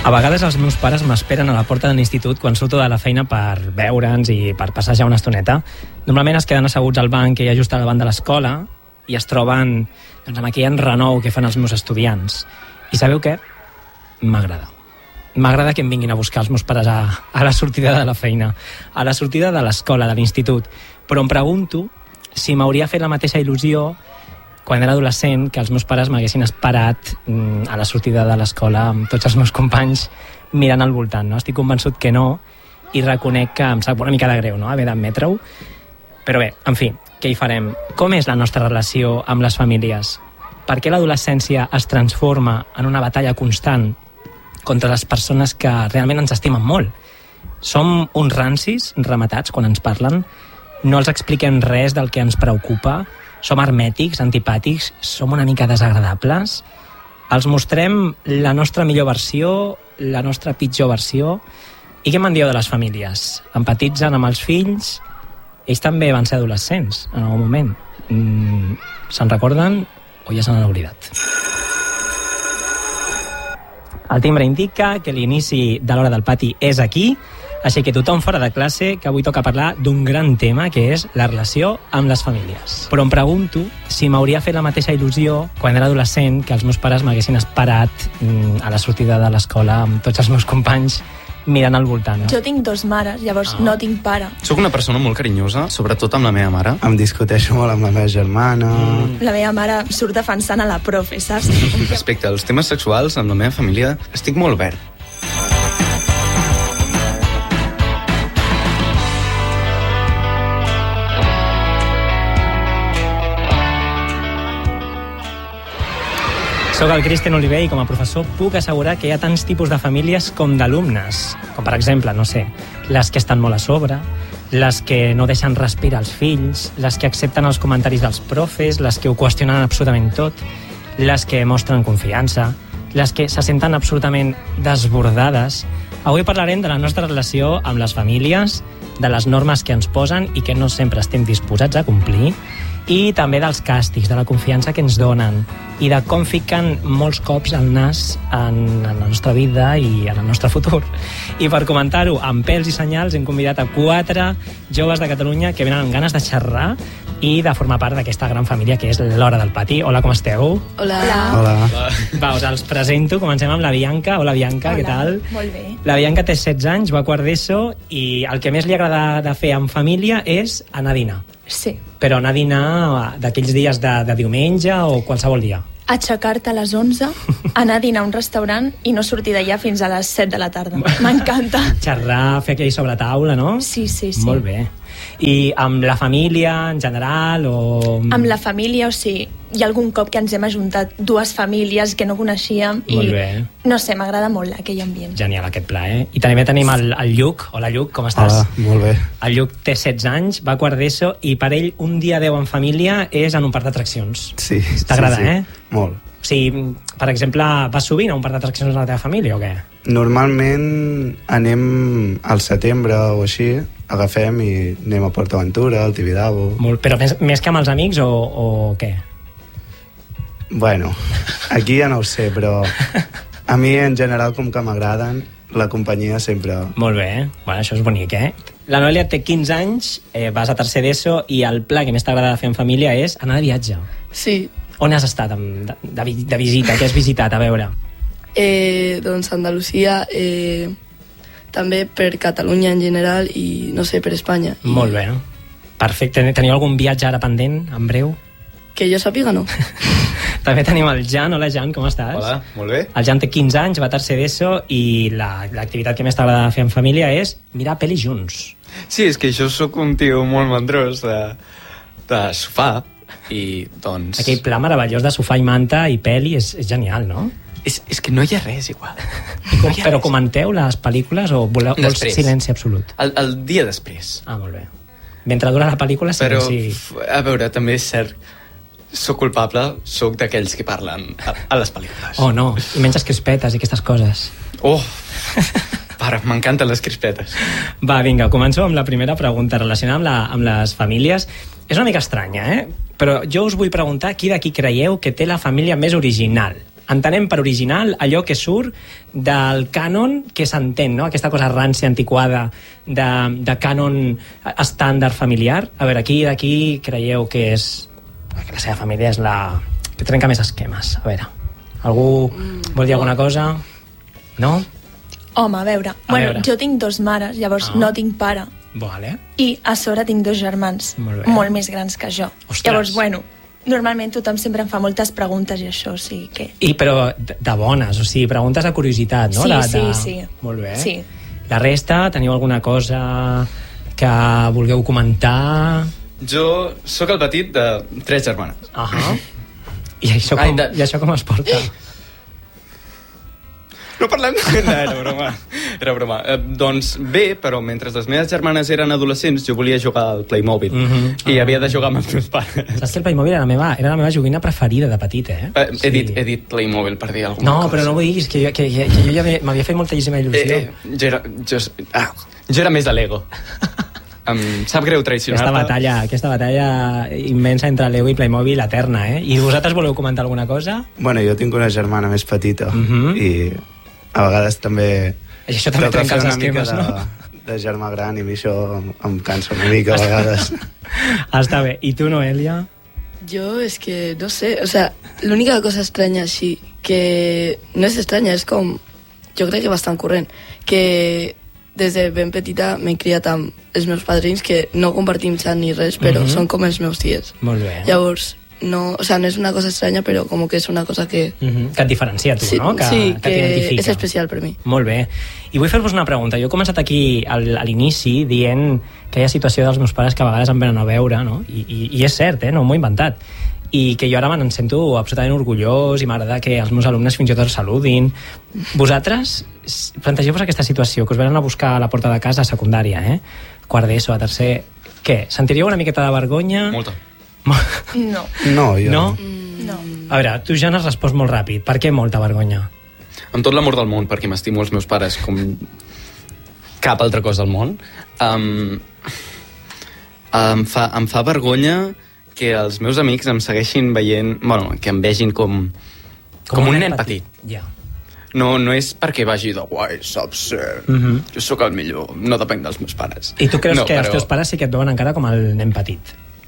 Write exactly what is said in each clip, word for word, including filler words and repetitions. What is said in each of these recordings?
A vegades els meus pares m'esperen a la porta de l'institut quan surto de la feina per veure'ns i per passejar una estoneta. Normalment es queden asseguts al banc que hi ha just davant de l'escola i es troben doncs, amb aquell enrenou que fan els meus estudiants. I sabeu què? M'agrada. M'agrada que em vinguin a buscar els meus pares a, a la sortida de la feina, a la sortida de l'escola, de l'institut. Però em pregunto si m'hauria fet la mateixa il·lusió quan era adolescent, que els meus pares m'haguessin esperat mm, a la sortida de l'escola amb tots els meus companys mirant al voltant, no? Estic convençut que no, i reconec que em sap una mica de greu, no?, haver d'admetre-ho. Però bé, en fi, què hi farem? Com és la nostra relació amb les famílies? Per què l'adolescència es transforma en una batalla constant contra les persones que realment ens estimen molt? Som uns rancis rematats quan ens parlen? No els expliquem res del que ens preocupa? Som hermètics, antipàtics, som una mica desagradables? Els mostrem la nostra millor versió, la nostra pitjor versió? I què me'n dieu de les famílies? Empatitzen amb els fills? Ells també van ser adolescents en algun moment. Mm, se'n recorden o ja se n'han oblidat? El timbre indica que l'inici de l'hora del pati és aquí, així que tothom fora de classe, que avui toca parlar d'un gran tema, que és la relació amb les famílies. Però em pregunto si m'hauria fet la mateixa il·lusió quan era adolescent que els meus pares m'haguessin esperat mm, a la sortida de l'escola amb tots els meus companys mirant al voltant. No? Jo tinc dos mares, llavors ah. no tinc pare. Soc una persona molt carinyosa, sobretot amb la meva mare. Em discuteixo molt amb la meva germana. Mm. La meva mare surt defensant a la profe, saps? Respecte als temes sexuals, amb la meva família, estic molt obert. Soc el Cristian Oliver i com a professor puc assegurar que hi ha tants tipus de famílies com d'alumnes. Com per exemple, no sé, les que estan molt a sobre, les que no deixen respirar els fills, les que accepten els comentaris dels profes, les que ho qüestionen absolutament tot, les que mostren confiança, les que se senten absolutament desbordades. Avui parlarem de la nostra relació amb les famílies, de les normes que ens posen i que no sempre estem disposats a complir, i també dels càstigs, de la confiança que ens donen i de com fiquen molts cops el nas en, en la nostra vida i en el nostre futur. I per comentar-ho amb pèls i senyals hem convidat a quatre joves de Catalunya que venen amb ganes de xerrar i de formar part d'aquesta gran família que és l'Hora del Pati. Hola, com esteu? Hola. Hola. Va, us els presento. Comencem amb la Bianca. Hola, Bianca, Hola. Què tal? Molt bé. La Bianca té setze anys, va a quart d'ESO i el que més li agrada de fer en família és anar a dinar. Sí. Però anar a dinar d'aquells dies de, de diumenge o qualsevol dia? Aixecar-te a les onze, anar a dinar a un restaurant i no sortir d'allà fins a les set de la tarda. M'encanta. Xerrar, fer aquell sobre taula, no? Sí, sí, sí. Molt bé. I amb la família en general o... Amb la família, o sigui, hi ha algun cop que ens hem ajuntat dues famílies que no coneixíem i, molt bé. No sé, m'agrada molt aquell ambient. Genial aquest pla, eh? I també tenim el, el Lluc. Hola, Lluc, com estàs? Hola, molt bé. El Lluc té setze anys, va a quart d'ESO i per ell un dia deu en família és en un parc d'atraccions. Sí. T'agrada, sí, sí. eh? Molt. O sigui, per exemple, vas sovint a un parc d'atraccions amb la teva família o què? Normalment anem al setembre o així, agafem i anem a Port Aventura, al Tibidabo. Molt, però més, més que amb els amics o, o què? Bueno, aquí ja no ho sé, però a mi en general com que m'agraden, la companyia sempre... Molt bé, eh? Bueno, això és bonic, eh? La Noelia té quinze anys, eh, vas a tercer d'ESO i el pla que més t'agrada fer en família és anar de viatge. Sí. On has estat de, de, de visita? Què has visitat? A veure. Eh, doncs Andalusia, eh, també per Catalunya en general i, no sé, per Espanya. I... Molt bé. Perfecte. Teniu algun viatge ara pendent, en breu? Que jo sàpiga, no. També tenim el Jan. Hola, Jan, com estàs? Hola, molt bé. El Jan té quinze anys, va a tercer d'ESO i l'activitat la, que més t'agrada fer en família és mirar pel·lis junts. Sí, és que jo sóc un tio molt mandrós de, de sofà i, doncs... Aquell pla meravellós de sofà i manta i pel·li és, és genial, no? És, és que no hi ha res igual. Com, no però res. Comenteu les pel·lícules o voleu, vols silenci absolut? El, el dia després. Ah, molt bé. Mentre dura la pel·lícula, silenci... Però, a veure, també és cert, sóc culpable, sóc d'aquells que parlen a, a les pel·lícules. Oh, no, i menges crispetes i aquestes coses. Oh, pare, m'encanten les crispetes. Va, vinga, començo amb la primera pregunta relacionada amb, la, amb les famílies. És una mica estranya, eh? Però jo us vull preguntar qui d'aquí creieu que té la família més original. entenem per original allò que surt del cànon que s'entén, no? Aquesta cosa rància, antiquada, de, de cànon estàndard familiar. A veure, aquí d'aquí creieu que és... que la seva família és la... que trenca més esquemes. A veure, algú vol dir alguna cosa? No? Home, a veure, A bueno, veure. jo tinc dos mares, llavors Ah. no tinc pare. Vale. I a sobre tinc dos germans, Molt molt, bé. més grans que jo. Ostres. Llavors, bueno, normalment tothom sempre em fa moltes preguntes i això, o sigui que... I però de, de bones, o sigui, preguntes de curiositat, no? Sí, de, sí, de... sí. Molt bé. Sí. La resta, teniu alguna cosa que vulgueu comentar? Jo sóc el petit de tres germanes. Ahà. I això Ai, com, de- i això com es porta? No parlem de... No, era broma. Era broma. Eh, doncs bé, però mentre les meves germanes eren adolescents, jo volia jugar al Playmobil. Mhm. I havia de jugar amb els meus pares. Saps que el Playmobil era la meva, era la meva joguina preferida de petit, eh? Eh, he, dit, he dit Playmobil per dir alguna No, cosa. però no ho diguis, que jo, que, que, que jo ja m'he- m'havia fet moltíssima il·lusió. Eh, eh, jo, era, jo, ah, jo era més de Lego. Em sap greu traicionar-te. Aquesta batalla, aquesta batalla immensa entre Lego i Playmobil eterna, eh? I vosaltres voleu comentar alguna cosa? Bueno, jo tinc una germana més petita Mhm. i a vegades també... I això també toca trenca fer els una mica esquemes, de, no? de germà gran i a mi això em, em cansa una mica a vegades. Està bé. I tu, Noelia? Yo es que, no sé, o sea, l'única cosa estranya així, que no és estranya, és com, jo crec que bastant corrent, que des de ben petita m'he criat amb els meus padrins, que no compartim xat ni res, però Mhm. són com els meus tiets. Molt bé. Llavors, no, o sea, no és una cosa estranya, però com que és una cosa que... Mhm. Que et diferencia, tu, sí, no? Que, sí, que, que t'identifica. és especial per mi. Molt bé. I vull fer-vos una pregunta. Jo he començat aquí al, a l'inici dient que hi ha situació dels meus pares que a vegades em venen a veure, no? I, i, i és cert, eh? No m'ho he inventat. I que jo ara me'n sento absolutament orgullós i m'agrada que els meus alumnes fins i tot els saludin. Vosaltres, s- plantegeu-vos aquesta situació, que us venen a buscar a la porta de casa a secundària, eh? Quart d'ESO, a tercer... Què? Sentiríeu una miqueta de vergonya? Molta. No, No, jo No? no. no. A veure, tu ja n'has respost molt ràpid. Per què molta vergonya? Amb tot l'amor del món, perquè m'estimo els meus pares com cap altra cosa al món, um, em, fa, em fa vergonya que els meus amics em segueixin veient... Bueno, que em vegin com, com, un nen petit. Ja. No, no és perquè vagi de guai, saps? Eh, Mhm. Jo sóc el millor, no depenc dels meus pares. I tu creus no, que però els teus pares sí que et veuen encara com el nen petit?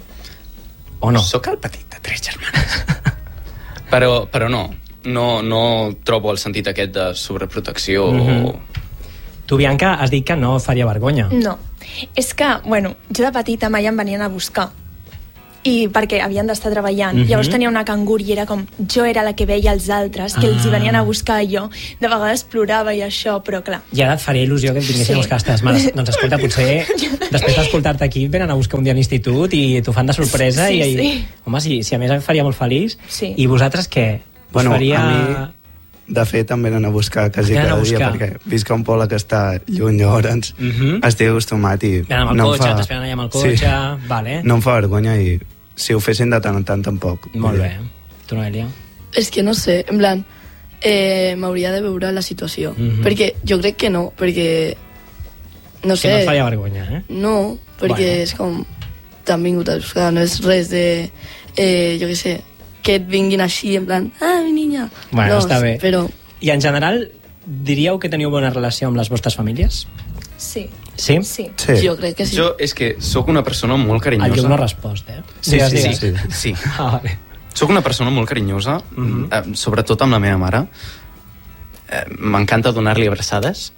O no? Sóc el petit de tres germanes. però, però no, no, no trobo el sentit aquest de sobreprotecció Mhm. o... Tu, Bianca, has dit que no faria vergonya. No. És que, bueno, jo de petita mai em venien a buscar. I perquè havien d'estar treballant. Mhm. Llavors tenia una cangur i era com... Jo era la que veia els altres, que els hi Ah. venien a buscar i jo. De vegades plorava i això, però clar. I ara et faria il·lusió que et vinguessin Sí. a buscar les teves mares. Doncs escolta, potser després d'escoltar-te aquí et venen a buscar un dia a l'institut i t'ho fan de sorpresa. Sí, i, sí. i Home, si, si a més em faria molt feliç. Sí. I vosaltres què? Us Bueno, faria... a mi, de fet, em venen a buscar quasi Venen a cada dia, buscar. perquè visc a un poble que està lluny, llavors Mhm. estic acostumat i... Venen amb el no em cotxe, fa- t'esperen allà amb el cotxe... Sí. Vale. No em fa vergonya i si ho fessin de tant en tant tampoc. Molt bé. Tu, Noelia? És que no sé, en plan, eh, m'hauria de veure la situació. Mhm. Perquè jo crec que no, perquè... No Que sé... no et faria vergonya, eh? No, perquè Bueno. és com... T'han vingut a buscar, no és res de... Eh, jo què sé, que et vinguin així, en plan... Ah, mi niña! Bueno, no, està bé. Però I en general, diríeu que teniu bona relació amb les vostres famílies? Sí. Sí? Sí. Sí. jo crec que sí. Jo és que sóc una persona molt El carinyosa. Lluc no ha respost, eh? Sí, Digues, sí, sí, digues. sí. sí. Ah, vale. Sóc una persona molt carinyosa, Mhm. eh, sobretot amb la meva mare. Eh, M'encanta donar-li abraçades.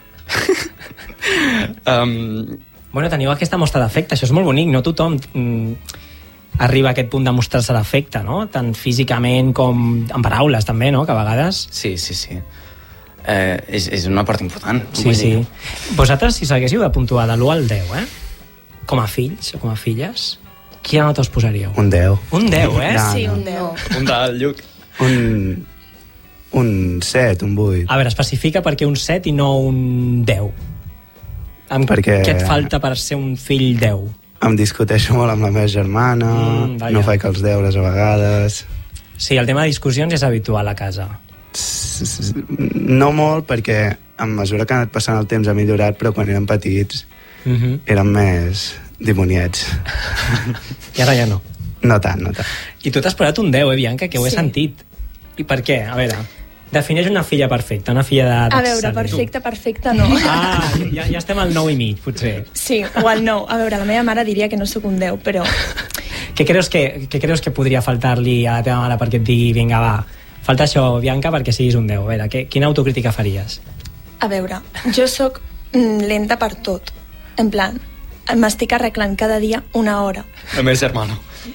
um, Bueno, teniu aquesta mostra d'afecte, això és molt bonic, no tothom mm, arriba a aquest punt de mostrar-se d'afecte, no? Tant físicament com en paraules, també, no? Que a vegades... sí, sí, sí. Eh, és, és una part important. Sí, vull sí. dir. Vosaltres, si s'haguéssiu de puntuar de l'u al deu, eh? Com a fills o com a filles, quina nota us posaríeu? Un deu. Un deu, eh? No, Sí, no. un deu. Apunta al Lluc. Un, un set, un vuit. A veure, especifica per què un set i no un deu. Amb Perquè- Què et falta per ser un fill deu? Em discuteixo molt amb la meva germana, Mm, vaja. no faig els deures a vegades... Sí, el tema de discussions és habitual a casa. S- s- No molt, perquè a mesura que ha anat passant el temps ha millorat, però quan érem petits Uh -huh. érem més dimoniets. I ara ja no. No tant, no tant. I tu t'has posat un deu, eh, Bianca, que ho he Sí. sentit. I per què? A veure, defineix una filla perfecta, una filla de... A veure, perfecta, perfecta no. Ah, ja, ja estem al nou i mig, potser. Sí, o al nou. A veure, la meva mare diria que no sóc un deu, però... Què creus que, què creus que podria faltar-li a la teva mare perquè et digui, vinga, va, falta això, Bianca, perquè siguis un deu? A veure, què, quina autocrítica faries? A veure, jo sóc mm, lenta per tot. En plan, m'estic arreglant cada dia una hora. La meva germana.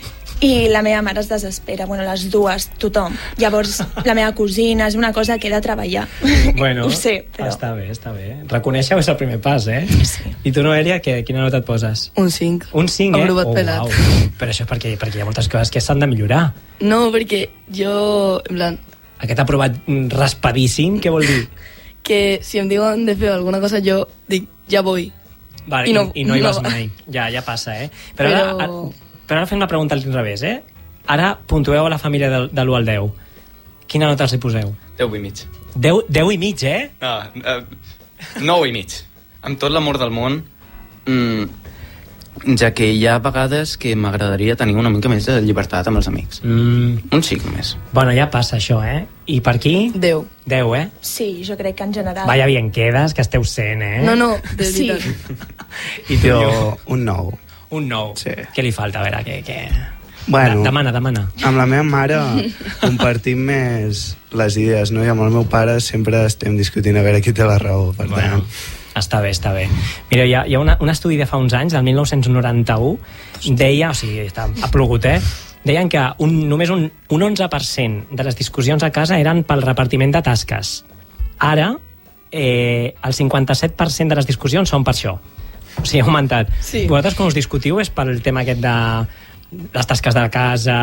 I la meva mare es desespera, bueno, les dues, tothom. Llavors, la meva cosina, és una cosa que he de treballar. Bueno, ho sé, però... està bé, està bé. Reconèixer-ho és el primer pas, eh? Sí. I tu, Noelia, que, quina nota et poses? Un cinc. Un cinc, eh? Aprovat Oh, pelat. wow. Però això és perquè, perquè hi ha moltes coses que s'han de millorar. No, perquè jo, en plan, Aquest aprovat mm, raspadíssim, què vol dir? que si em diuen de fer alguna cosa, jo dic, ja vull. Vale, I I, no- no, I no hi no vas va. mai. Ja, ja passa, eh? Però, Però- Ara, ara, però ara fem la pregunta al revés, eh? Ara puntueu a la família de, de l'u al deu. Quina nota els hi poseu? Deu i mig. deu, deu i mig, eh? No, eh, nou i mig. Amb tot l'amor del món, mm, ja que hi ha vegades que m'agradaria tenir una mica més de llibertat amb els amics. Mm, Un xic més. bueno, ja passa això, eh? I per aquí? Deu. deu, eh? Sí, jo crec que en general... Vaya bien quedes, que esteu sent, eh? No, no, de Sí. veritat. I tu, Jo, un nou. un nou. Sí. Què li falta? A veure, què... què... Bueno. Da, demana, demana. Amb la meva mare compartim més les idees, no? I amb el meu pare sempre estem discutint a veure qui té la raó, per Bueno, tant... està bé, està bé. Mira, hi ha, hi ha una, un estudi de fa uns anys, del dinou noranta-u, deia, o sigui, està, ha plogut, eh? Deien que un, només un, un onze per cent de les discussions a casa eren pel repartiment de tasques. Ara, eh, el cinquanta-set per cent de les discussions són per això. O sigui, ha augmentat. Sí. Vosaltres, quan us discutiu, és pel tema aquest de les tasques de la casa...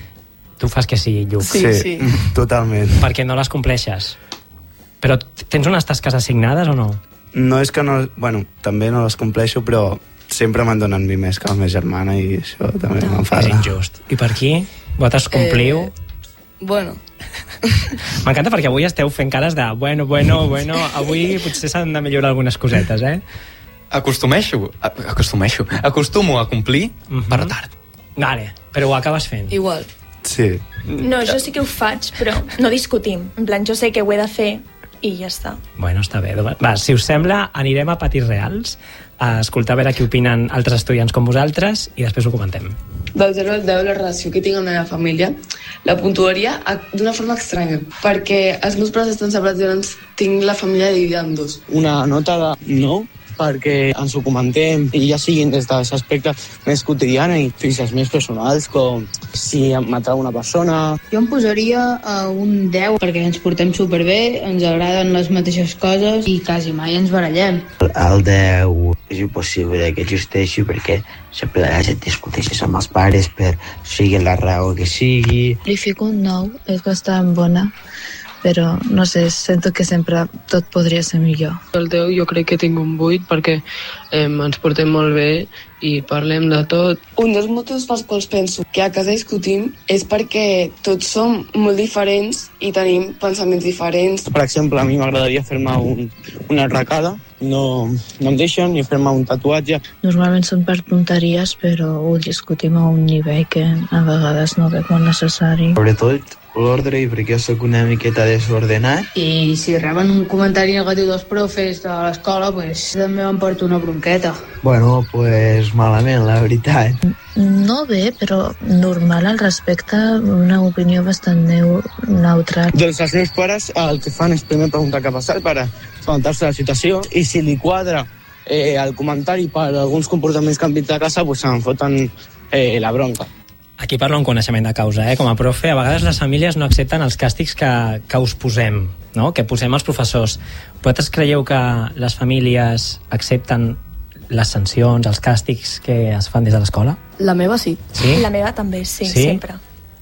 Tu fas que sí, Lluc. Sí, sí. totalment. Perquè no les compleixes. Però tens unes tasques assignades o no? No és que no... Bueno, també no les compleixo, però sempre m'han donat mi més que la meva germana i això també És m'enfada. injust. I per aquí? Vosaltres compliu? Eh, bueno, M'encanta perquè avui esteu fent cares de bueno, bueno, bueno, avui potser s'han de millorar algunes cosetes, eh? Acostumeixo, a- acostumeixo, acostumo a complir Mhm. per tard. Vale, però ho acabes fent. igual. Sí. No, jo sí que ho faig, però no discutim. En plan, jo sé que ho he de fer i ja està. Bueno, està bé. Va, si us sembla, anirem a Patis Reals a escoltar a veure què opinen altres estudiants com vosaltres i després ho comentem. Del zero al deu, la relació que tinc amb la meva família la puntuaria a- d'una forma estranya, perquè els meus pares estan separats i llavors tinc la família dividida en dos. Una nota de no, perquè ens ho comentem i ja siguin des d'aquest aspecte més quotidiana i fins als més personals, com si matar una persona. Jo em posaria a un deu perquè ens portem superbé, ens agraden les mateixes coses i quasi mai ens barallem. El deu és impossible que existeixi perquè sempre la gent discuteixes amb els pares per sigui la raó que sigui. Li fico un nou, és bastant bona, però no sé, sento que sempre tot podria ser millor. El deu jo crec que tinc un vuit perquè eh, ens portem molt bé i parlem de tot. Un dels motius pels quals penso que a casa discutim és perquè tots som molt diferents i tenim pensaments diferents. Per exemple, a mi m'agradaria fer-me un, una arracada, no, no em deixen ni fer-me un tatuatge. Normalment són per tonteries, però ho discutim a un nivell que a vegades no veig molt necessari. Sobretot l'ordre, i perquè jo sóc una miqueta desordenat. I si reben un comentari negatiu dels profes de l'escola, pues, també m'emporto una bronqueta. Bueno, pues malament, la veritat. No bé, però normal al respecte, una opinió bastant neu, neutral. Doncs els meus pares el que fan és primer preguntar què ha passat per assabentar-se de la situació i si li quadra eh, el comentari per alguns comportaments que han vist a casa, pues se'n foten eh, la bronca. Aquí parlo en coneixement de causa, eh? Com a profe, a vegades les famílies no accepten els càstigs que, que us posem, no? Que posem els professors. Vosaltres creieu que les famílies accepten les sancions, els càstigs que es fan des de l'escola? La meva sí. Sí? La meva també, sí, Sí? sempre.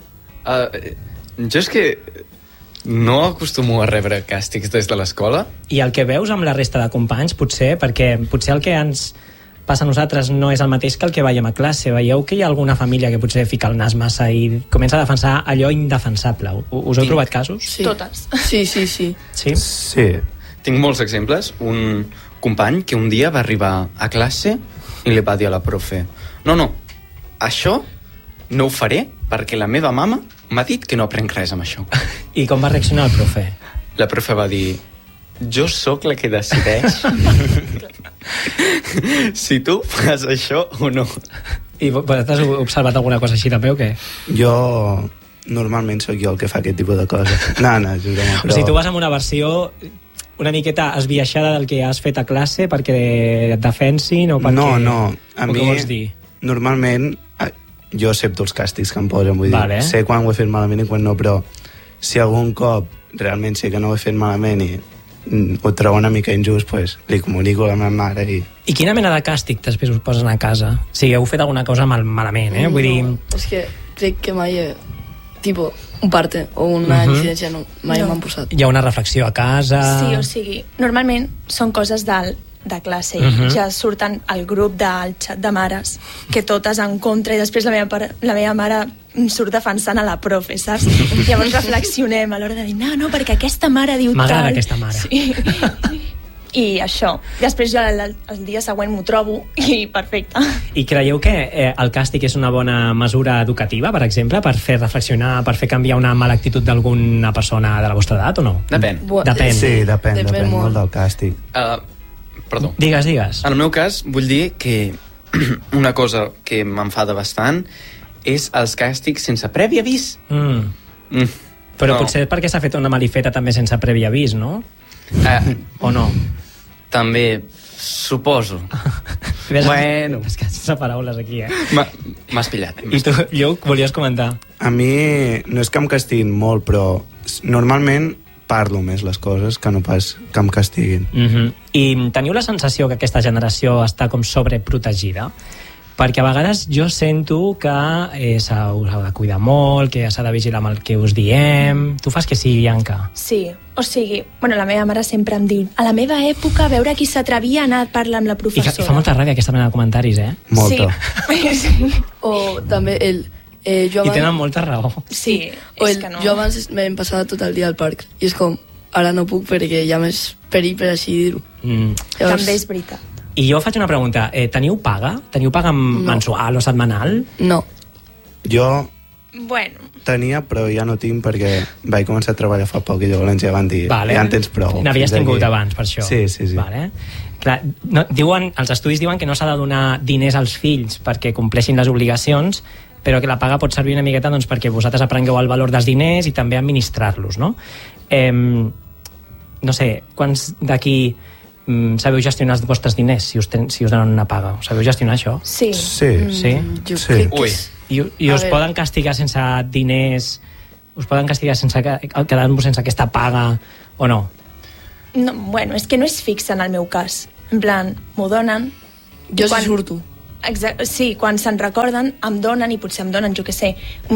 Uh, jo és que no acostumo a rebre càstigs des de l'escola. I el que veus amb la resta de companys, potser, perquè potser el que ens passa a nosaltres no és el mateix que el que veiem a classe. Veieu que hi ha alguna família que potser fica el nas massa i comença a defensar allò indefensable. Us heu Tinc. trobat casos? Sí. Totes. Sí, sí, sí. Sí? Sí. Tinc molts exemples. Un company que un dia va arribar a classe i li va dir a la profe: no, no, això no ho faré perquè la meva mama m'ha dit que no aprenc res amb això. I com va reaccionar el profe? La profe va dir, jo sóc la que decideix si tu fas això o no. I t'has observat alguna cosa així també o què? Jo normalment sóc jo el que fa aquest tipus de coses. No, no, és broma, però... O sigui, tu vas amb una versió una miqueta esbiaixada del que has fet a classe perquè et defensin o perquè... No, no, a o mi què vols dir? Normalment jo accepto els càstigs que em posen, vull vale. dir, sé quan ho he fet malament i quan no, però si algun cop realment sé que no ho he fet malament i ho trobo una mica injust, pues, li comunico a la meva mare i... I quina mena de càstig després us posen a casa? Si heu fet alguna cosa mal, malament, eh? Vull dir... No, és que crec que mai he... Tipo, un parte o una uh-huh. incidència no, mai no. m'han posat. Hi ha una reflexió a casa... Sí, o sigui, normalment són coses del, de classe i uh-huh. ja surten al grup del xat de mares que totes en contra i després la meva, pare, la meva mare surt defensant a la profe, saps? Llavors reflexionem a l'hora de dir no, no, perquè aquesta mare diu tal... M'agrada aquesta mare. Sí. I això. Després jo el, el dia següent m'ho trobo i perfecte. I creieu que eh, el càstig és una bona mesura educativa, per exemple, per fer reflexionar, per fer canviar una mala actitud d'alguna persona de la vostra edat o no? Depèn. Depèn. Sí, depèn, depèn, depèn molt del càstig. Uh, perdó. Digues, digues. En el meu cas, vull dir que una cosa que m'enfada bastant és els càstigs sense previ avís. Mm. Mm. Però no. potser perquè s'ha fet una malifeta també sense previ avís, no? Uh, o no? També, suposo. Bueno. És que sense paraules aquí, eh? M'has pillat. I tu, Lluc, volies comentar? A mi no és que em castiguin molt, però normalment parlo més les coses que no pas que em castiguin. Uh-huh. I teniu la sensació que aquesta generació està com sobreprotegida? Perquè a vegades jo sento que eh, s'heu de cuidar molt, que s'ha de vigilar amb el que us diem. Tu fas que sí, Bianca? Sí, o sigui, bueno, la meva mare sempre em diu a la meva època, a veure qui s'atrevia a anar a parlar amb la professora. I, I fa molta ràbia aquesta mena de comentaris, eh? Molta. Sí. sí. O també el... Eh, jo abans... I tenen molta raó. Sí, o és el, que no. Jo abans m'hem passat tot el dia al parc i és com, ara no puc perquè hi ha més perill per així dir-ho. Mm. Llavors... També és veritat. I jo faig una pregunta, eh, teniu paga? Teniu paga no. mensual o setmanal? No. Jo bueno. tenia, però ja no tinc perquè vaig començar a treballar fa poc i llavors ja van dir, vale. ja en tens prou. N'havies tingut aquí abans, per això. Sí, sí, sí. Vale. Clar, no, diuen, els estudis diuen que no s'ha de donar diners als fills perquè compleixin les obligacions, però que la paga pot servir una miqueta doncs, perquè vosaltres aprengueu el valor dels diners i també administrar-los, no? Eh, no sé, quants d'aquí Mm, sabeu gestionar els vostres diners si us, ten, si us donen una paga? Sabeu gestionar això? Sí. Sí. Sí? Jo sí. crec que Ui. I, i us poden castigar sense diners? Us poden castigar sense quedar-vos sense aquesta paga o no? No, bueno, és que no és fixe en el meu cas. En plan, m'ho donen... Jo quan, sí surto. Exacte, sí, quan se'n recorden em donen i potser em donen, jo què sé,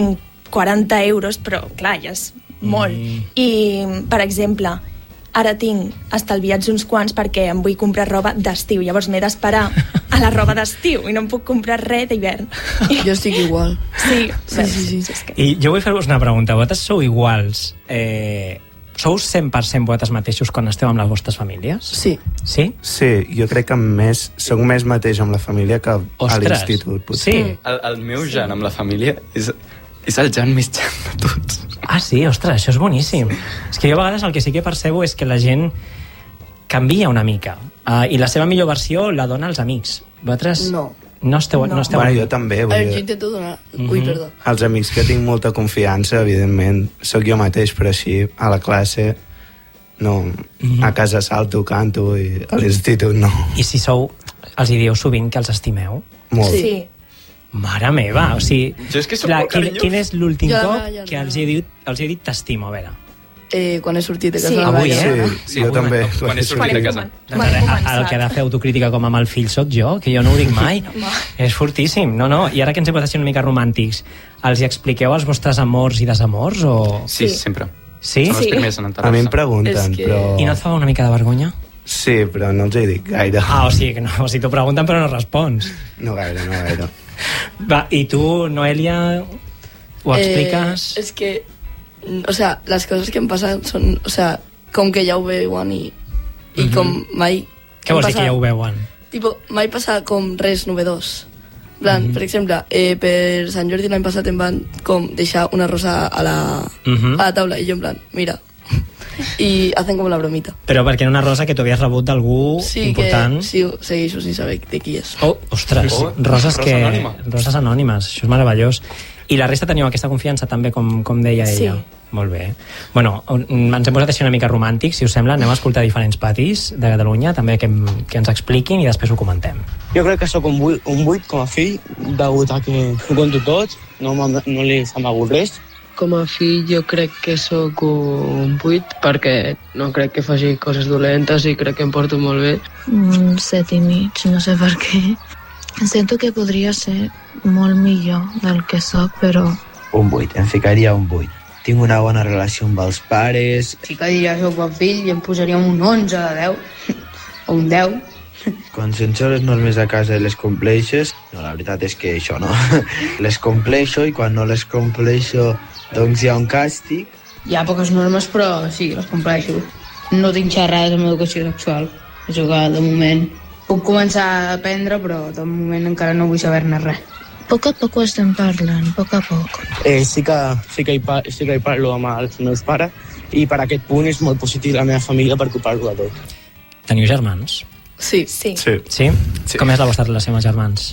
quaranta euros, però clar, ja és molt. Mm. I, per exemple... ara tinc estalviats uns quants perquè em vull comprar roba d'estiu, llavors m'he d'esperar a la roba d'estiu i no em puc comprar res d'hivern. Jo estic igual. Sí, sí, sí, sí. sí. Que... I jo vull fer-vos una pregunta. Vosaltres sou iguals? Eh, sou cent per cent vosaltres mateixos quan esteu amb les vostres famílies? Sí. Sí? Sí, jo crec que més, soc més mateix amb la família que Ostres, a l'institut. Potser. Sí. El, el meu sí. Jan amb la família és, és el Jan més Jan de tots. Ah, sí? Ostres, això és boníssim. És que jo a vegades el que sí que percebo és que la gent canvia una mica uh, i la seva millor versió la dona als amics. Vosaltres no, no esteu... No. No esteu... Bueno, jo també. A veure, jo intento donar... Mm-hmm. Ui, perdó. Els amics que tinc molta confiança, evidentment, sóc jo mateix, però així, a la classe, no. Mm-hmm. A casa salto, canto, i a l'institut no. I si sou... Els hi dieu sovint que els estimeu? Molt. Sí. Mare meva, o sigui... Jo és que soc la, molt carinyós. Quin, quin és l'últim Jo, cop no, jo, no. que els he dit, els he dit t'estimo, a veure? Eh, quan he sortit de casa. Sí. de la Avui, Laia. eh? Sí, sí, jo també. Quan he sortit de casa. Doncs el, el que ha de fer autocrítica com amb el fill sóc jo, que jo no ho dic mai. És fortíssim, no, no. I ara que ens hem posat una mica romàntics, els hi expliqueu els vostres amors i desamors? O... Sí, Sí. sempre. Sí? Són els primers en A mi em enterar-se. pregunten, És que- però... I no et fa una mica de vergonya? Sí, però no els hi dic gaire. Ah, o sigui que no, o sigui, t'ho pregunten però no respons. No gaire, no gaire. Va, i tu, Noelia, ho expliques? Eh, és que, o sea, les coses que em passen són, o sea, com que ja ho veuen i, i Mhm. com mai... Què vols dir passa, que ja ho veuen? Tipo, mai passa com res novedós. En plan, mm -hmm. per exemple, eh, per Sant Jordi l'any passat em van com deixar una rosa a la, mm -hmm. a la taula, i jo en plan, mira, i hacen com la bromita. Però perquè era una rosa que tu havies rebut d'algú sí, important. Que, sí, segueixo sin saber de qui és. Oh, ostres, oh, roses, rosa que, anònima. Roses anònimes, això és meravellós. I la resta teniu aquesta confiança també, com, com deia ella? Sí. Molt bé. Bueno, ens hem posat així una mica romàntics, si us sembla, anem a escoltar diferents patis de Catalunya, també que, que ens expliquin i després ho comentem. Jo crec que sóc un vuit, un vuit com a fill, degut a que ho conto tot, no, no li s'ha m'agut res. Com a fill jo crec que sóc un vuit perquè no crec que faci coses dolentes i crec que em porto molt bé. Un set i mig, no sé per què. Sento que podria ser molt millor del que sóc, però... Un vuit, em ficaria un vuit. Tinc una bona relació amb els pares. Sí que diria que sóc bon fill i em posaria un onze de deu, o un deu. Quan s'enxoles normes a casa i les compleixes, no, la veritat és que això no. Les compleixo i quan no les compleixo doncs hi ha un càstig. Hi ha poques normes, però sí, les compleixo. No tinc xerrades amb educació sexual. És que de moment puc començar a aprendre, però de moment encara no vull saber-ne res. A poc a poc ho estem parlant, a poc a poc. Eh, sí, que, sí, que hi pa, sí que hi parlo amb els meus pares i per aquest punt és molt positiu la meva família perquè ho parlo de tot. Teniu germans? Sí. Sí. Sí? sí? sí. Com és la vostra relació amb els germans?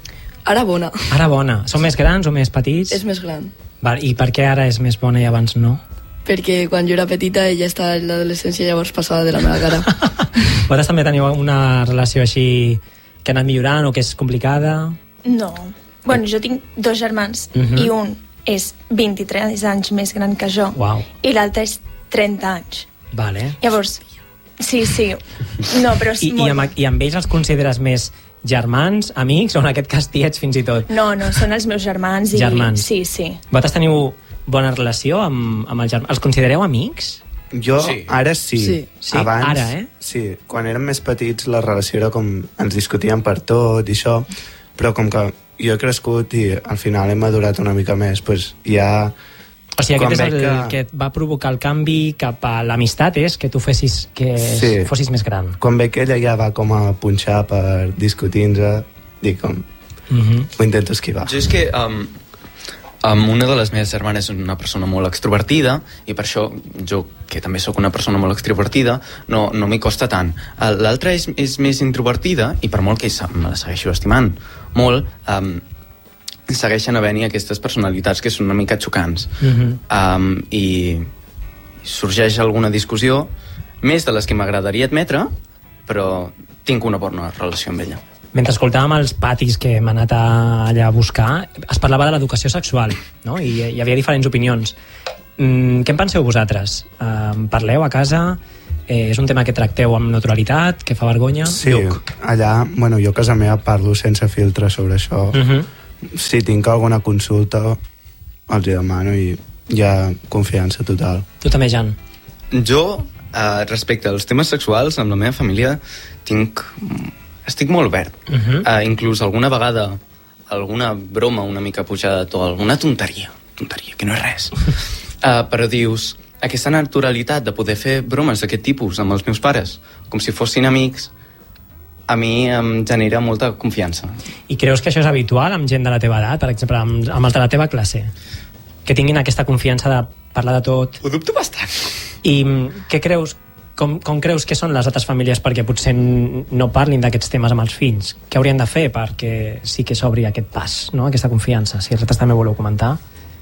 Ara bona. Ara bona. Són més grans o més petits? És més gran. Val, i per què ara és més bona i abans no? Perquè quan jo era petita ella estava en l'adolescència, llavors passava de la meva cara. Vosaltres també teniu una relació així que ha anat millorant o que és complicada? No. Bueno, jo tinc dos germans uh -huh. i un és vint-i-tres anys més gran que jo. Wow. I l'altre és trenta anys. Vale. Llavors, sí, sí. No, però és I, molt... i, amb, I amb ells els consideres més germans, amics o en aquest cas tiets fins i tot? No, no, són els meus germans. I... Germans. Sí, sí. Vosaltres teniu bona relació amb, amb els germans? Els considereu amics? Jo sí. ara sí. Sí, sí. Abans, ara, eh? Sí, quan érem més petits la relació era com... ens discutíem per tot i això, però com que jo he crescut i al final he madurat una mica més, doncs ja... O sigui, aquest és el que... que et va provocar el canvi cap a l'amistat, és que tu fessis que sí. fossis més gran. Quan veig que ella ja va com a punxar per discutir-nos, dic com... Uh-huh. Ho intento esquivar. Jo és que... Um, um, una de les meves germanes és una persona molt extrovertida i per això jo, que també sóc una persona molt extrovertida, no, no m'hi costa tant. L'altra és, és més introvertida i per molt que me la segueixo estimant molt, um, segueixen havent-hi aquestes personalitats que són una mica xocants. Uh-huh. um, i sorgeix alguna discussió més de les que m'agradaria admetre, però tinc una bona relació amb ella. Mentre escoltàvem els patis que hem anat a, allà a buscar, es parlava de l'educació sexual, no? I hi havia diferents opinions. Mm, què en penseu vosaltres? Uh, parleu a casa? Eh, és un tema que tracteu amb naturalitat, que fa vergonya? Sí, Lluc. allà, bueno, jo a casa meva parlo sense filtre sobre això. Uh-huh. Si tinc alguna consulta els hi demano i hi ha confiança total. Tu també, Jan? Jo, eh, respecte als temes sexuals, amb la meva família tinc... estic molt obert. Uh-huh. eh, inclús alguna vegada alguna broma una mica pujada de to, alguna tonteria, tonteria, que no és res. eh, però dius, aquesta naturalitat de poder fer bromes d'aquest tipus amb els meus pares, com si fossin amics, a mi em genera molta confiança. I creus que això és habitual amb gent de la teva edat, per exemple, amb, amb els de la teva classe? Que tinguin aquesta confiança de parlar de tot? Ho dubto bastant. I què creus, com, com creus que són les altres famílies perquè potser no parlin d'aquests temes amb els fills? Què haurien de fer perquè sí que s'obri aquest pas, no? Aquesta confiança? Si vosaltres també voleu comentar.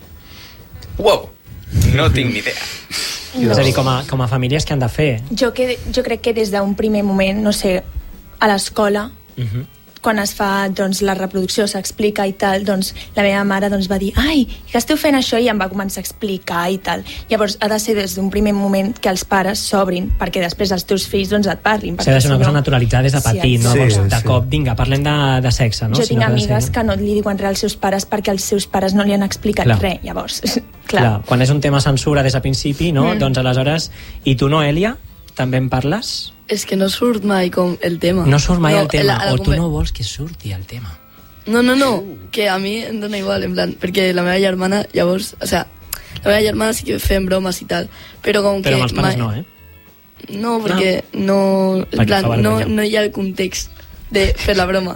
Wow, no tinc ni idea. No. És a dir, com a, com a famílies, què han de fer? Jo, que, jo crec que des d'un primer moment, no sé, a l'escola, uh-huh. quan es fa doncs, la reproducció, s'explica i tal, doncs la meva mare doncs, va dir ai, que esteu fent això? I em va començar a explicar i tal. Llavors ha de ser des d'un primer moment que els pares s'obrin perquè després els teus fills doncs, et parlin. S'ha de ser una cosa naturalitzada des de petit, sí, no? Sí, de sí. cop, vinga, parlem de, de sexe, no? Jo si tinc no amigues ser... que no li diuen res als seus pares perquè els seus pares no li han explicat clar. res, llavors, clar. clar. Quan és un tema censura des de principi, no? Mm. Doncs aleshores... I tu, Noelia, també en parles? És que no surt mai com el tema. No surt mai no, el tema, la, la, o tu no vols que surti el tema. No, no, no, que a mi em dona igual, en plan, perquè la meva germana, llavors, o sea, la meva germana sí que fem bromes i tal, però com però que... amb els pares mai... no, eh? No, perquè no, no, en plan, no, no hi ha el context de fer la broma.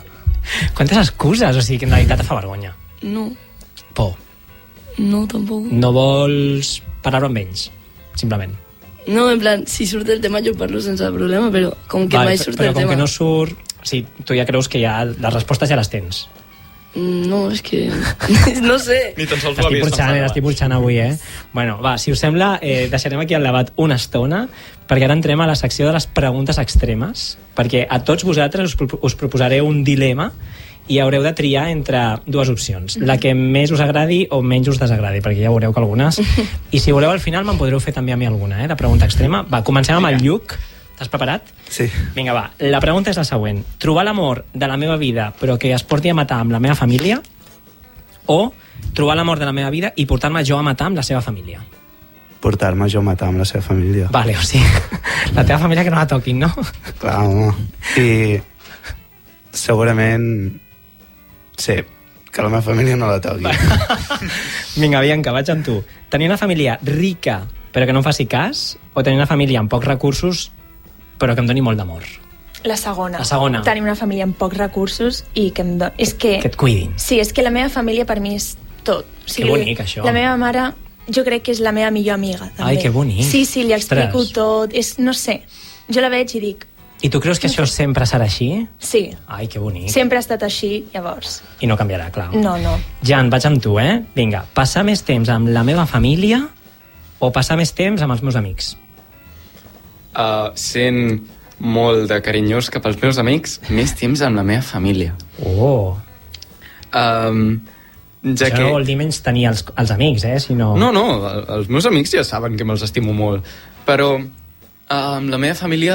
Quantes excuses? O sigui, que en realitat et fa vergonya. No. Por. No, tampoc. No vols parlar amb ells, simplement. No, en plan, si surt el tema jo parlo sense problema, però com que vale, mai surt però el com tema... que no surt... O sigui, tu ja creus que ja les respostes ja les tens. No, és que... no sé. Ni tan sols ho Estic havies burxant, eh? Estic burxant avui, eh? Bueno, va, si us sembla, eh, deixarem aquí el debat una estona, perquè ara entrem a la secció de les preguntes extremes, perquè a tots vosaltres us, pro us proposaré un dilema i haureu de triar entre dues opcions, la que més us agradi o menys us desagradi, perquè ja veureu que algunes... I si voleu, al final me'n podreu fer també a mi alguna, eh, de pregunta extrema. Va, comencem amb el Lluc. T'has preparat? Sí. Vinga, va. La pregunta és la següent. Trobar l'amor de la meva vida però que es porti a matar amb la meva família, o trobar l'amor de la meva vida i portar-me jo a matar amb la seva família? Portar-me jo a matar amb la seva família. Vale, o sigui, la teva família que no la toquin, no? Clar, home. I segurament... Sí, que la meva família no la toqui. Vinga, Bianca, vaig amb tu. Tenir una família rica però que no em faci cas, o tenir una família amb pocs recursos però que em doni molt d'amor? La segona. La segona. Tenir una família amb pocs recursos i que em do... és que... Que et cuidin. Sí, és que la meva família per mi és tot. O sigui, que bonic, això. La meva mare, jo crec que és la meva millor amiga, també. Ai, que bonic. Sí, sí, li explico Ostres. tot. És, no sé, jo la veig i dic... I tu creus que això sempre serà així? Sí. Ai, que bonic. Sempre ha estat així, llavors. I no canviarà, clar. No, no. Jan, vaig amb tu, eh? Vinga, passar més temps amb la meva família o passar més temps amb els meus amics? Uh, sent molt de carinyós cap als meus amics, més temps amb la meva família. Oh. Um, ja Això que... no vol dir menys tenir els, els amics, eh? Sinó... No, no, el- els meus amics ja saben que me'ls estimo molt, però uh, amb la meva família...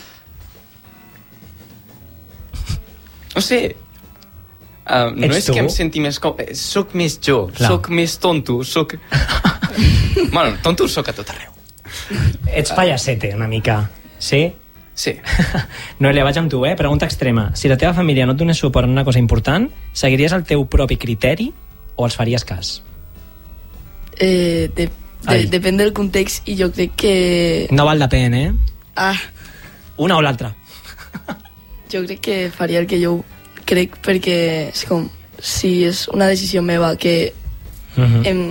No sé... Uh, no Ets és tu? que em senti més com... eh, Soc més jo, Clar. soc més tonto, soc... bueno, tonto soc a tot arreu. Ets payasete, una mica. Sí? Sí. Noelia, vaig amb tu, eh? Pregunta extrema. Si la teva família no et donés suport en una cosa important, seguiries el teu propi criteri o els faries cas? Eh, de, de, depèn del context i jo crec que... No val la pena, eh? Ah, Una o l'altra. jo crec que faria el que jo crec perquè és com si és una decisió meva que Mhm. em,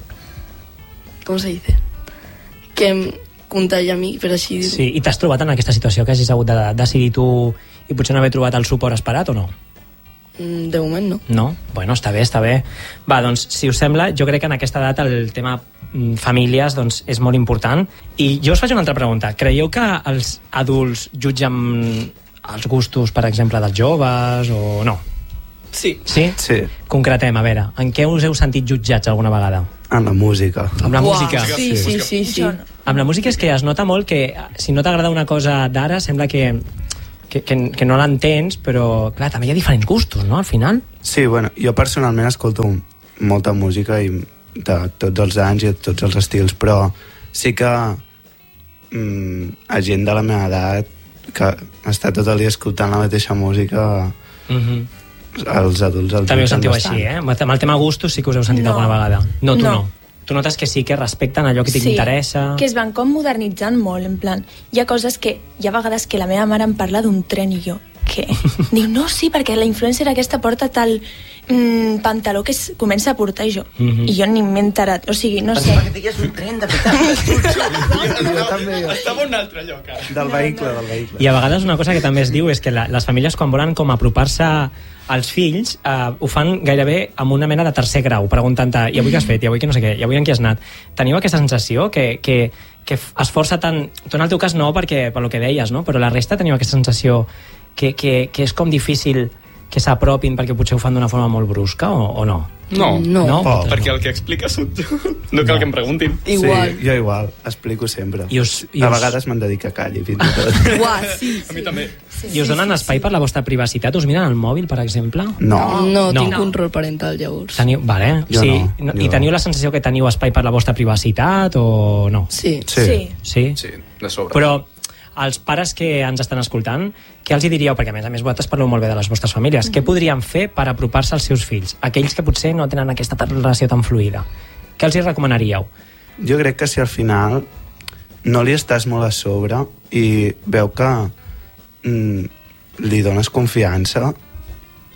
com se dice que em contagia a mi per així dir-ho. Sí, i t'has trobat en aquesta situació que hagis hagut de decidir tu i potser no haver trobat el suport esperat o no? Mm, de moment no. No? Bueno, està bé, està bé. Va, doncs, si us sembla, jo crec que en aquesta edat el tema mm, famílies doncs, és molt important. I jo us faig una altra pregunta. Creieu que els adults jutgen els gustos, per exemple, dels joves o no? Sí. Sí? Sí, Concretem, a veure, en què us heu sentit jutjats alguna vegada? en la música. Amb la Uau, música? Sí, sí, sí, sí. Jo no. Amb la música és que es nota molt que si no t'agrada una cosa d'ara sembla que, que, que, que no l'entens, però clar, també hi ha diferents gustos, no?, al final. Sí, bueno, jo personalment escolto molta música i de tots els anys i de tots els estils, però sí que mm, a gent de la meva edat que està tot el dia escoltant la mateixa música, Mm -hmm. els adults els També us jutgen sentiu bastant. així, eh? Amb el tema gustos sí que us heu sentit No. alguna vegada. No, tu no. No. Tu notes que sí que respecten allò que t'interessa. que es van com modernitzant molt, en plan, hi ha coses que, hi ha vegades que la meva mare em parla d'un tren i jo, què? Diu, no, sí, perquè la influencer aquesta porta tal mm, pantaló que es comença a portar i jo. Mhm. I jo ni m'he enterat, o sigui, no sé. Perquè digues un tren, de veritat. Jo també, Estava a un altre lloc, ara. del vehicle, del vehicle. I a vegades una cosa que també es diu és que la, les famílies quan volen com apropar-se als fills eh, ho fan gairebé amb una mena de tercer grau, preguntant-te i avui què has fet, i avui què no sé què, i avui en què has anat. Teniu aquesta sensació que, que, que es força tant... Tu en el teu cas no, perquè per lo que deies, no? Però la resta teniu aquesta sensació que, que, que és com difícil que s'apropin perquè potser ho fan d'una forma molt brusca o, o no? No, No. No? Oh. perquè el que explica soc jo. No cal que em preguntin. Igual. Sí, jo igual, explico sempre. I us, i A us, vegades me'n dedica a calli, fins i tot. Uah, sí, A mi sí. també. i us donen espai per la vostra privacitat? Us miren al mòbil, per exemple? No, No, No. tinc control parental, llavors. Teniu, vale. Jo sí, no, I jo- teniu la sensació que teniu espai per la vostra privacitat o no? Sí. sí. Sí. Sí? Sí, de sobre. Però als pares que ens estan escoltant, què els hi diríeu? Perquè a més a més vosaltres parleu molt bé de les vostres famílies. Què podrien fer per apropar-se als seus fills? Aquells que potser no tenen aquesta relació tan fluida. Què els hi recomanaríeu? Jo crec que si al final no li estàs molt a sobre i veu que mm, li dones confiança,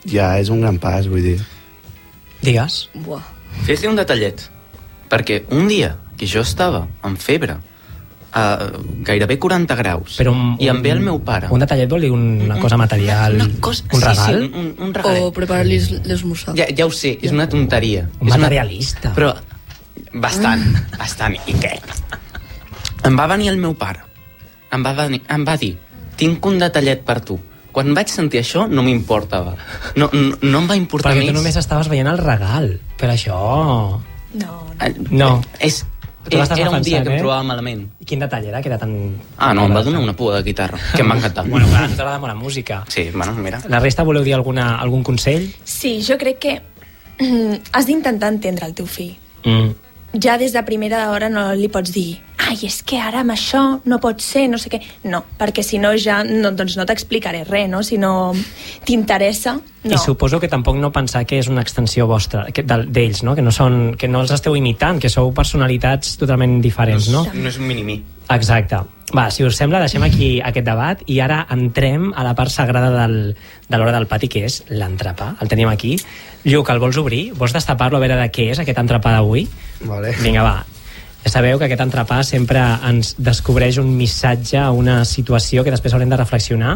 ja és un gran pas, vull dir. Digues. Buah. Fes-li un detallet, perquè un dia que jo estava amb febre, a gairebé quaranta graus, Però un, i em ve el meu pare. Un detallet vol dir una cosa material, Una cosa, un regal? Sí, sí, un, un regal. O preparar-li l'esmorzar. Ja, ja ho sé, és una tonteria. Un És una- materialista. Però bastant, bastant. I què? Em va venir el meu pare. Em va, venir, em va dir, tinc un detallet per tu. Quan vaig sentir això, no m'importava. No, no, no em va importar Perquè més. tu només estaves veient el regal. Per això... No, No. És, Tu l'estàs era un dia defensant, que em eh? trobava malament. I quin detall era que era tan... Ah, no, em va donar una pua de guitarra, que em va encantar. Bueno, clar, no t'agrada molt la música. Sí, bueno, mira. La resta voleu dir alguna, algun consell? Sí, jo crec que mm, has d'intentar entendre el teu fill. Mm. Ja des de primera hora no li pots dir ai, és que ara amb això no pot ser, no sé què. No, perquè si no ja no, doncs no t'explicaré res, no? Si no t'interessa, no. I suposo que tampoc no pensar que és una extensió vostra, que- del- d'ells, no? Que no, són, que no els esteu imitant, que sou personalitats totalment diferents, no? No és un mini-mi. Exacte. Va, si us sembla, deixem aquí aquest debat i ara entrem a la part sagrada del, de l'hora del pati, que és l'entrepà. El tenim aquí. Lluc, el vols obrir? Vols destapar-lo a veure de què és aquest entrepà d'avui? Vale. Vinga, va. Ja sabeu que aquest entrepà sempre ens descobreix un missatge, una situació que després haurem de reflexionar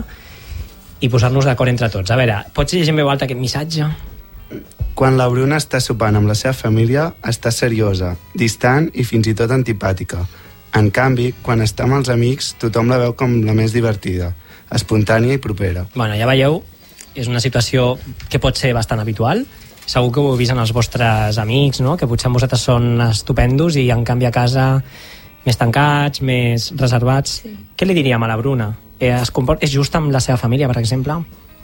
i posar-nos d'acord entre tots. A veure, pots llegir en veu alta aquest missatge? Quan la Bruna està sopant amb la seva família, està seriosa, distant i fins i tot antipàtica. En canvi, quan està amb els amics, tothom la veu com la més divertida, espontània i propera. Bueno, ja veieu, és una situació que pot ser bastant habitual. Segur que ho heu vist en els vostres amics, no? Que potser amb vosaltres són estupendos i en canvi a casa més tancats, més reservats. Sí. Què li diríem a la Bruna? Eh, es comport... És just amb la seva família, per exemple?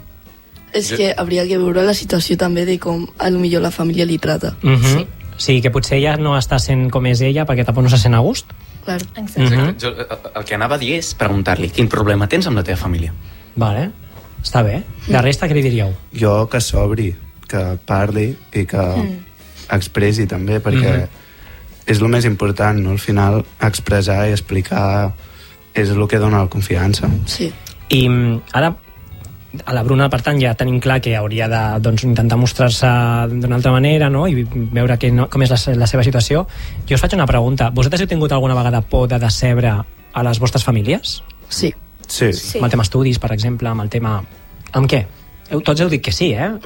És que hauria que veure la situació també de com a lo millor la família li trata. Uh -huh. Sí. Sí, que potser ella no està sent com és ella perquè tampoc no se sent a gust. Clar. Exacte. Uh -huh. jo, el que anava a dir és preguntar-li quin problema tens amb la teva família. Vale, està bé. La resta què li diríeu? Jo que s'obri, que parli i que mm. expressi també, perquè mm -hmm. és el més important, no? Al final expressar i explicar és el que dona la confiança. Sí. I ara a la Bruna, per tant, ja tenim clar que hauria de doncs, intentar mostrar-se d'una altra manera, no? I veure que no, com és la, la seva situació. Jo us faig una pregunta. Vosaltres heu tingut alguna vegada por de decebre a les vostres famílies? Sí. Sí. Sí. Amb el tema estudis, per exemple, amb el tema... Amb què? Heu, tots heu dit que sí, eh?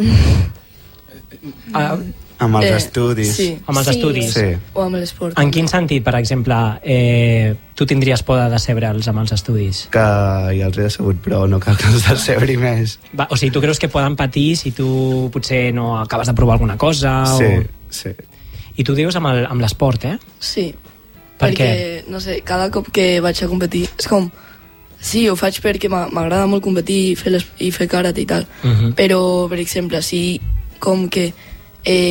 Uh, Amb els Eh, estudis. sí. amb els Sí. estudis. Sí. O amb l'esport. En quin sentit, per exemple, eh, tu tindries por de decebre'ls amb els estudis? Que ja els he decebut, però no cal que els decebri més. Va, o sigui, tu creus que poden patir si tu potser no acabes de provar alguna cosa? Sí, O... sí. I tu dius amb el- amb l'esport, eh? Sí. Per perquè, no sé, cada cop que vaig a competir és com... Sí, ho faig perquè m'a- m'agrada molt competir i fer, les, i fer karate i tal. Uh -huh. Però, per exemple, si com que eh,